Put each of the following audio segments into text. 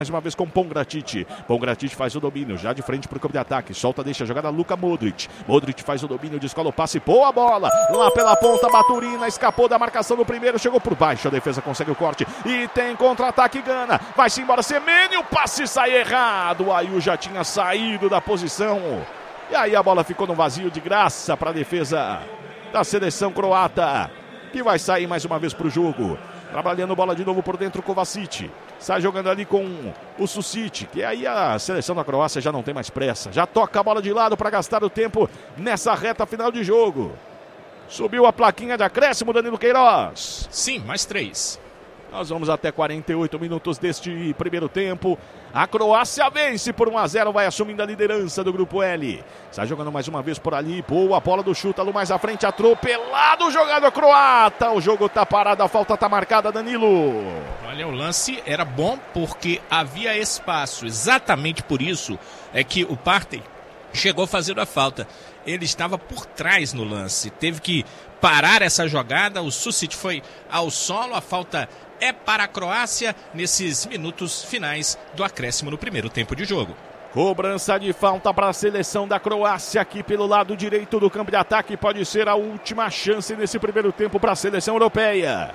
Mais uma vez com Pongracic. Pongracic faz o domínio, já de frente para o campo de ataque. Solta, deixa a jogada Luka Modric. Modric faz o domínio, descola o passe, boa bola. Lá pela ponta, Baturina escapou da marcação do primeiro, chegou por baixo. A defesa consegue o corte e tem contra-ataque Gana. Vai-se embora Semenyo, o passe sai errado. O Ayew já tinha saído da posição. E aí a bola ficou no vazio de graça para a defesa da seleção croata, que vai sair mais uma vez para o jogo. Trabalhando bola de novo por dentro, Kovacic. Sai jogando ali com o Susic, que aí a seleção da Croácia já não tem mais pressa. Já toca a bola de lado para gastar o tempo nessa reta final de jogo. Subiu a plaquinha de acréscimo, Danilo Queiroz. Sim, mais 3. Nós vamos até 48 minutos deste primeiro tempo. A Croácia vence por 1-0, vai assumindo a liderança do grupo L. Está jogando mais uma vez por ali. Boa bola do Chútalo mais à frente, atropelado o jogador croata. O jogo está parado, a falta está marcada, Danilo. Olha, o lance era bom porque havia espaço. Exatamente por isso é que o Partey chegou fazendo a falta. Ele estava por trás no lance. Teve que parar essa jogada. O Susic foi ao solo. A falta é para a Croácia nesses minutos finais do acréscimo no primeiro tempo de jogo. Cobrança de falta para a seleção da Croácia aqui pelo lado direito do campo de ataque. Pode ser a última chance nesse primeiro tempo para a seleção europeia.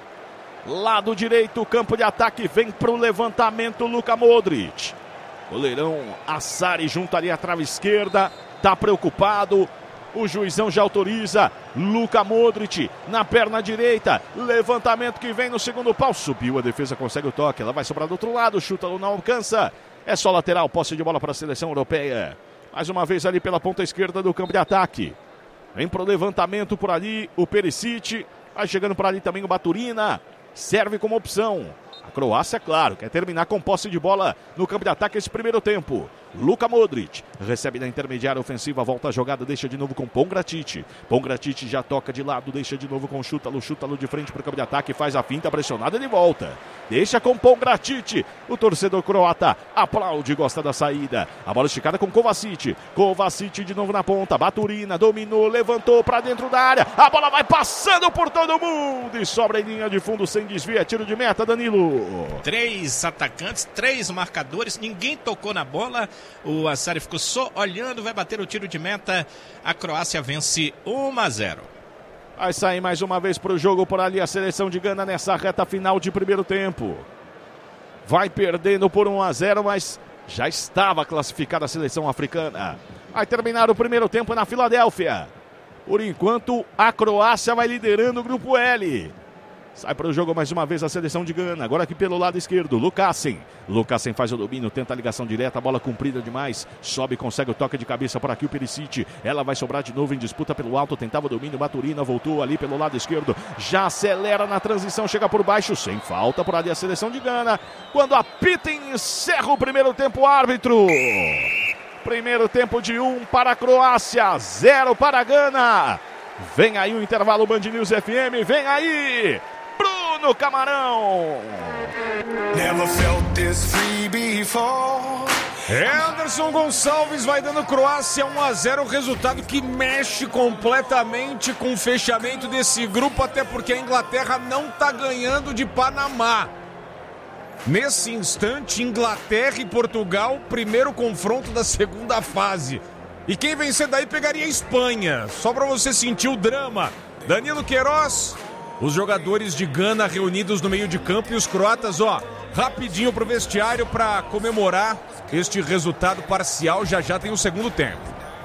Lado direito, campo de ataque, vem para o levantamento Luka Modric. Goleirão Assari junto ali à trave esquerda, tá preocupado. O juizão já autoriza. Luka Modric na perna direita. Levantamento que vem no segundo pau. Subiu, a defesa consegue o toque. Ela vai sobrar do outro lado. Chuta, não alcança. É só lateral. Posse de bola para a seleção europeia. Mais uma vez ali pela ponta esquerda do campo de ataque. Vem pro levantamento por ali o Perisic. Vai chegando por ali também o Baturina. Serve como opção. A Croácia, claro, quer terminar com posse de bola no campo de ataque esse primeiro tempo. Luka Modric recebe na intermediária ofensiva, volta a jogada, deixa de novo com Pongracic. Pongracic já toca de lado, deixa de novo com Chútalo. Chútalo de frente para o campo de ataque, faz a finta pressionada, ele volta. Deixa com Pongracic. O torcedor croata aplaude, gosta da saída. A bola esticada com Kovacic. Kovacic de novo na ponta, Baturina dominou, levantou para dentro da área. A bola vai passando por todo mundo e sobra em linha de fundo sem desvio. É tiro de meta, Danilo. 3 atacantes, 3 marcadores, ninguém tocou na bola. O Assari ficou só olhando, vai bater o tiro de meta. A Croácia vence 1-0. Vai sair mais uma vez para o jogo por ali a seleção de Gana nessa reta final de primeiro tempo. Vai perdendo por 1-0, mas já estava classificada a seleção africana. Vai terminar o primeiro tempo na Filadélfia. Por enquanto, a Croácia vai liderando o grupo L. Sai para o jogo mais uma vez a seleção de Gana. Agora aqui pelo lado esquerdo, Lukasen. Lukasen faz o domínio, tenta a ligação direta, a bola comprida demais. Sobe, consegue o toque de cabeça por aqui o Perisic. Ela vai sobrar de novo em disputa pelo alto, tentava o domínio, Baturina voltou ali pelo lado esquerdo. Já acelera na transição, chega por baixo, sem falta por ali a seleção de Gana. Quando apita e encerra o primeiro tempo, o árbitro. Primeiro tempo de 1 para a Croácia, 0 para a Gana. Vem aí o intervalo Band News FM, vem aí Bruno Camarão. Never felt this free before. Anderson Gonçalves vai dando Croácia 1-0, resultado que mexe completamente com o fechamento desse grupo, até porque a Inglaterra não está ganhando de Panamá. Nesse instante, Inglaterra e Portugal, primeiro confronto da segunda fase. E quem vencer daí pegaria a Espanha, só para você sentir o drama. Danilo Queiroz. Os jogadores de Gana reunidos no meio de campo e os croatas, rapidinho pro vestiário para comemorar este resultado parcial. Já tem o segundo tempo.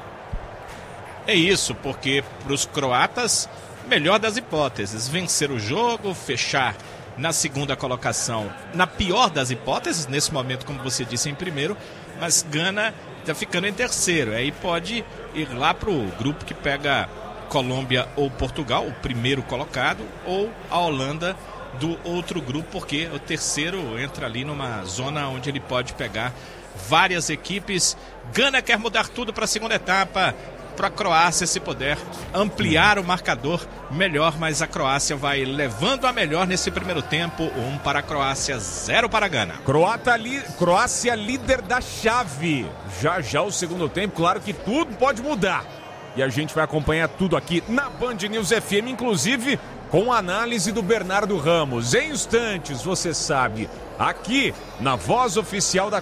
É isso, porque para os croatas, melhor das hipóteses, vencer o jogo, fechar na segunda colocação, na pior das hipóteses, nesse momento, como você disse, em primeiro, mas Gana está ficando em terceiro. Aí pode ir lá pro grupo que pega Colômbia ou Portugal, o primeiro colocado, ou a Holanda do outro grupo, porque o terceiro entra ali numa zona onde ele pode pegar várias equipes. Gana quer mudar tudo para a segunda etapa, para a Croácia, se puder ampliar o marcador, melhor, mas a Croácia vai levando a melhor nesse primeiro tempo. 1 para a Croácia, 0 para a Gana. Croácia líder da chave. Já o segundo tempo, claro que tudo pode mudar. E a gente vai acompanhar tudo aqui na Band News FM, inclusive com a análise do Bernardo Ramos. Em instantes, você sabe, aqui na Voz Oficial da